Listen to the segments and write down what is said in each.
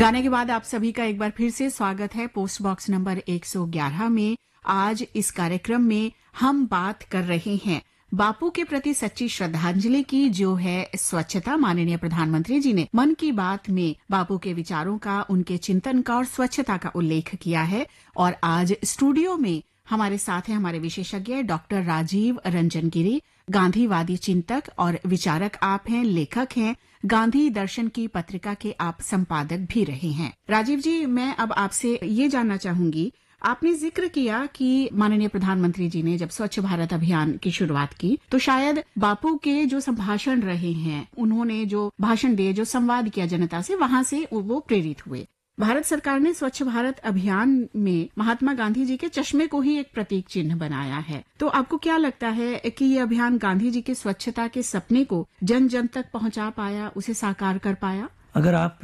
गाने के बाद आप सभी का एक बार फिर से स्वागत है पोस्ट बॉक्स नंबर 111 में। आज इस कार्यक्रम में हम बात कर रहे हैं बापू के प्रति सच्ची श्रद्धांजलि की, जो है स्वच्छता। माननीय प्रधानमंत्री जी ने मन की बात में बापू के विचारों का, उनके चिंतन का और स्वच्छता का उल्लेख किया है। और आज स्टूडियो में हमारे साथ हैं हमारे विशेषज्ञ डॉक्टर राजीव रंजन गिरी, गांधीवादी चिंतक और विचारक आप हैं, लेखक हैं, गांधी दर्शन की पत्रिका के आप संपादक भी रहे हैं। राजीव जी, मैं अब आपसे ये जानना चाहूंगी, आपने जिक्र किया कि माननीय प्रधानमंत्री जी ने जब स्वच्छ भारत अभियान की शुरुआत की तो शायद बापू के जो संभाषण रहे हैं, उन्होंने जो भाषण दिए, जो संवाद किया जनता से, वहां से वो प्रेरित हुए। भारत सरकार ने स्वच्छ भारत अभियान में महात्मा गांधी जी के चश्मे को ही एक प्रतीक चिन्ह बनाया है। तो आपको क्या लगता है कि ये अभियान गांधी जी के स्वच्छता के सपने को जन जन तक पहुंचा पाया, उसे साकार कर पाया? अगर आप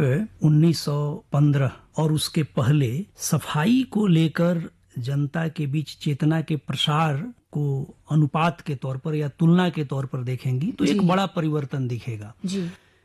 1915 और उसके पहले सफाई को लेकर जनता के बीच चेतना के प्रसार को अनुपात के तौर पर या तुलना के तौर पर देखेंगी तो एक बड़ा परिवर्तन दिखेगा जी।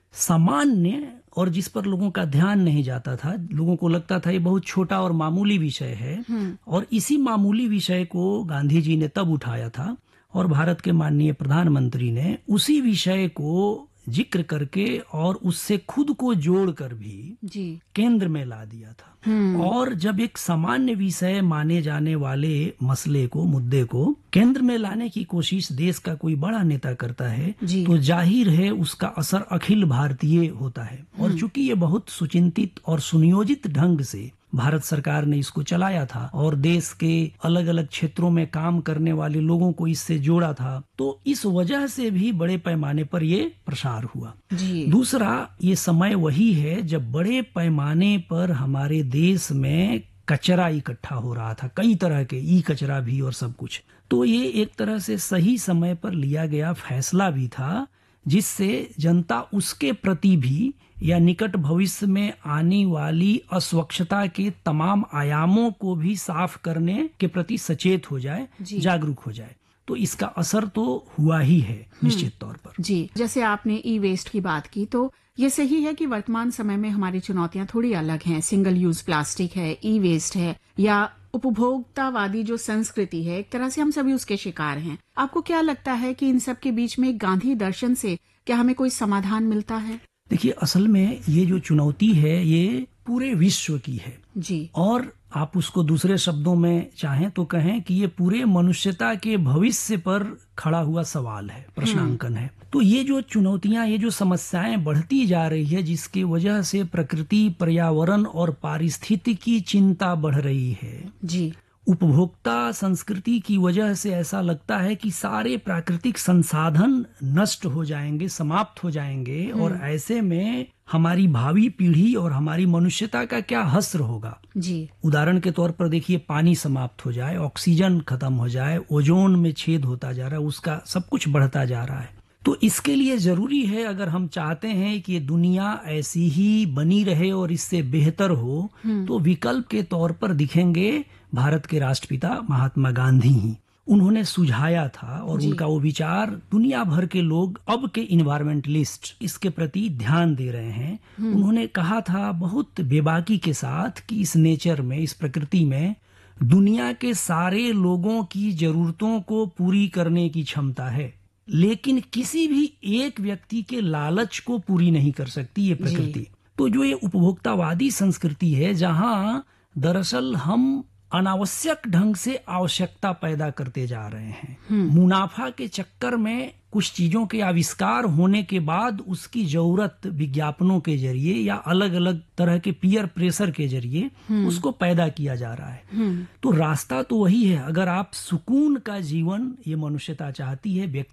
सामान्य और जिस पर लोगों का ध्यान नहीं जाता था, लोगों को लगता था ये बहुत छोटा और मामूली विषय है, और इसी मामूली विषय को गांधी जी ने तब उठाया था और भारत के माननीय प्रधानमंत्री ने उसी विषय को जिक्र करके और उससे खुद को जोड़कर भी जी केंद्र में ला दिया था। और जब एक सामान्य विषय माने जाने वाले मसले को, मुद्दे को केंद्र में लाने की कोशिश देश का कोई बड़ा नेता करता है तो जाहिर है उसका असर अखिल भारतीय होता है। और चूंकि ये बहुत सुचिंतित और सुनियोजित ढंग से भारत सरकार ने इसको चलाया था और देश के अलग अलग क्षेत्रों में काम करने वाले लोगों को इससे जोड़ा था, तो इस वजह से भी बड़े पैमाने पर ये प्रसार हुआ जी। दूसरा, ये समय वही है जब बड़े पैमाने पर हमारे देश में कचरा इकट्ठा हो रहा था, कई तरह के, ई कचरा भी और सब कुछ। तो ये एक तरह से सही समय पर लिया गया फैसला भी था, जिससे जनता उसके प्रति भी या निकट भविष्य में आने वाली अस्वच्छता के तमाम आयामों को भी साफ करने के प्रति सचेत हो जाए, जागरूक हो जाए। तो इसका असर तो हुआ ही है निश्चित तौर पर जी। जैसे आपने ई वेस्ट की बात की, तो ये सही है कि वर्तमान समय में हमारी चुनौतियां थोड़ी अलग हैं। सिंगल यूज प्लास्टिक है, ई वेस्ट है, या उपभोक्तावादी जो संस्कृति है, एक तरह से हम सभी उसके शिकार हैं। आपको क्या लगता है कि इन सब के बीच में गांधी दर्शन से क्या हमें कोई समाधान मिलता है? देखिए, असल में ये जो चुनौती है ये पूरे विश्व की है जी। और आप उसको दूसरे शब्दों में चाहें तो कहें कि ये पूरे मनुष्यता के भविष्य पर खड़ा हुआ सवाल है, प्रश्नांकन है। तो ये जो चुनौतियां, ये जो समस्याएं बढ़ती जा रही है, जिसकी वजह से प्रकृति, पर्यावरण और पारिस्थितिकी चिंता बढ़ रही है जी। उपभोक्ता संस्कृति की वजह से ऐसा लगता है कि सारे प्राकृतिक संसाधन नष्ट हो जाएंगे, समाप्त हो जाएंगे, और ऐसे में हमारी भावी पीढ़ी और हमारी मनुष्यता का क्या हश्र होगा जी। उदाहरण के तौर पर देखिए, पानी समाप्त हो जाए, ऑक्सीजन खत्म हो जाए, ओजोन में छेद होता जा रहा है, उसका सब कुछ बढ़ता जा रहा है। तो इसके लिए जरूरी है, अगर हम चाहते हैं कि ये दुनिया ऐसी ही बनी रहे और इससे बेहतर हो, तो विकल्प के तौर पर दिखेंगे भारत के राष्ट्रपिता महात्मा गांधी ही। उन्होंने सुझाया था और उनका वो विचार दुनिया भर के लोग, अब के इन्वायरमेंटलिस्ट, इसके प्रति ध्यान दे रहे हैं। उन्होंने कहा था बहुत बेबाकी के साथ कि इस नेचर में, इस प्रकृति में दुनिया के सारे लोगों की जरूरतों को पूरी करने की क्षमता है, लेकिन किसी भी एक व्यक्ति के लालच को पूरी नहीं कर सकती ये प्रकृति। तो जो ये उपभोक्तावादी संस्कृति है, जहां दरअसल हम अनावश्यक ढंग से आवश्यकता पैदा करते जा रहे हैं, मुनाफा के चक्कर में कुछ चीजों के आविष्कार होने के बाद उसकी जरूरत विज्ञापनों के जरिए या अलग अलग तरह के पीयर प्रेशर के जरिए उसको पैदा किया जा रहा है। तो रास्ता तो वही है, अगर आप सुकून का जीवन, ये मनुष्यता चाहती है,